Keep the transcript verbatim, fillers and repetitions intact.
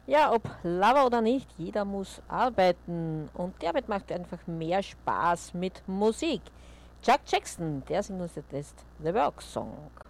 Ja, ob Lover oder nicht, jeder muss arbeiten. Und die Arbeit macht einfach mehr Spaß mit Musik. Chuck Jackson, der singt uns jetzt The Work Song.